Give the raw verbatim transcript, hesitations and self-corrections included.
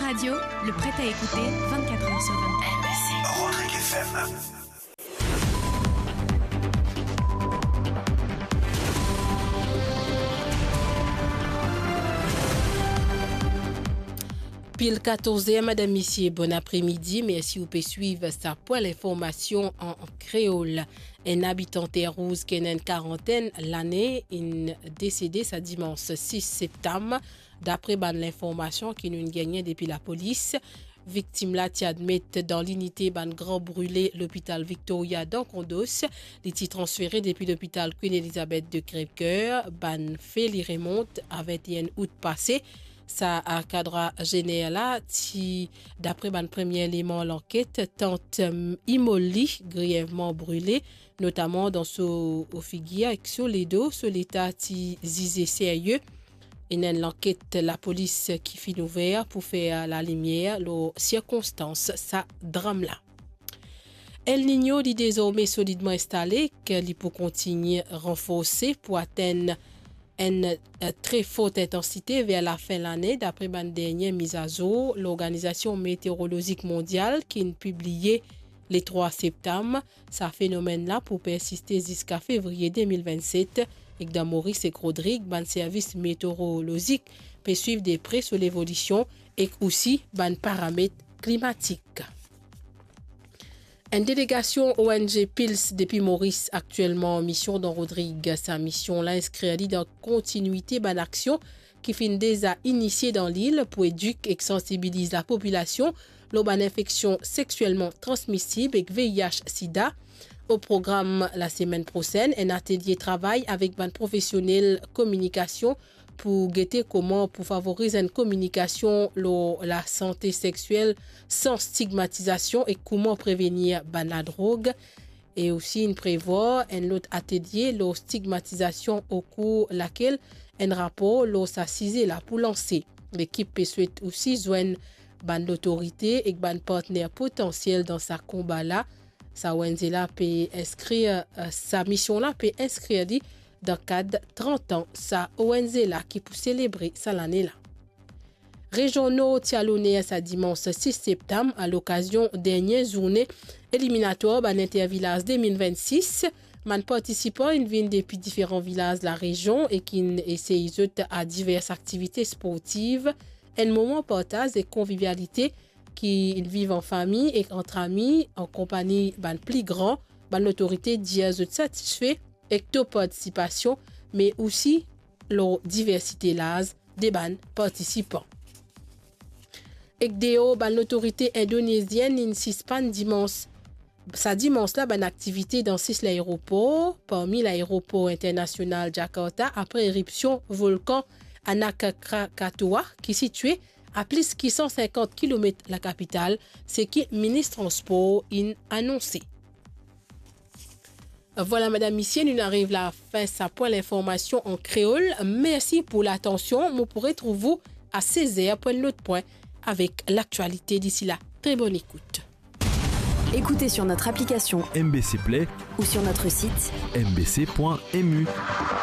Radio, le prêt à écouter vingt-quatre heures sur vingt-quatre. Rodrigue F M. Pile quatorzième, madame, messieurs, bon après-midi. Merci vous pouvez suivre sa point l'information en créole. Un habitant Terre Rouge qui a une quarantaine l'année, il décédé sa dimanche six septembre. D'après ben, l'information qui nous gagnait depuis la police, victime là qui admet dans l'unité ban grand brûlé l'hôpital Victoria dans Condos. Il était transféré depuis l'hôpital Queen Elizabeth de Crèvecoeur. Ban fait les remonte avec un août passé. Ça a cadre général là, qui, d'après ban premier élément l'enquête, tente um, immolé, grièvement brûlé, notamment dans ce au figuier avec sur les dos, sur l'état qui zizé sérieux. Et dans l'enquête, la police qui fit ouvert pour faire la lumière, les circonstances, ça drame là. El Niño dit désormais solidement installé, qu'il peut continuer renforcer pour atteindre une très forte intensité vers la fin de l'année, d'après la dernière mise à jour, l'Organisation météorologique mondiale qui a publié le trois septembre. Ce phénomène-là pour persister jusqu'à février deux mille vingt-sept. Et que dans Maurice et Rodrigue, le service météorologique peut suivre des près sur l'évolution et aussi les paramètres climatiques. Une délégation O N G Pils depuis Maurice actuellement en mission dans Rodrigue. Sa mission là inscrite dans continuité d'une action qui finit déjà initiée dans l'île pour éduquer et sensibiliser la population lors d'une infection sexuellement transmissible avec V I H sida. Au programme la semaine prochaine, un atelier travail avec un professionnel communication pour guetter comment pour favoriser une communication sur la santé sexuelle sans stigmatisation et comment prévenir ben, la drogue. Et aussi, il prévoit un autre atelier, la stigmatisation au cours laquelle un rapport l'os assisé là pour lancer. L'équipe peut souhaiter aussi joindre ben, l'autorité et ben, partenaire potentiel dans sa combat là. Sa O N G là peut inscrire euh, sa mission là peut inscrire dit dans le cadre trente ans sa O N G là qui pour célébrer ça l'année là. Régionaux Tialonné sa dimanche six septembre à l'occasion dernière journée éliminatoire ban Intervillage deux mille vingt-six. Man participants ils viennent depuis différents villages de la région et qui essayent à diverses activités sportives. Un moment partage et convivialité qui vivent en famille et entre amis, en compagnie ban plus grand, ban l'autorité dièse satisfait et de participation, mais aussi leur diversité l'âge des ban participants. Et deo ban l'autorité indonésienne insiste pas dimanche sa dimanche là ban activité dans six l'aéroport, parmi l'aéroport international Jakarta après éruption volcan Anak Krakatoa qui situé à plus de cent cinquante kilomètres la capitale, c'est qui le ministre Transport a annoncé. Voilà, madame, monsieur, nous arrivons à la fin de point l'information en créole. Merci pour l'attention. Vous pourrez trouver vous à seize heures pour l'autre point avec l'actualité d'ici là. Très bonne écoute. Écoutez sur notre application M B C Play ou sur notre site m b c point m u.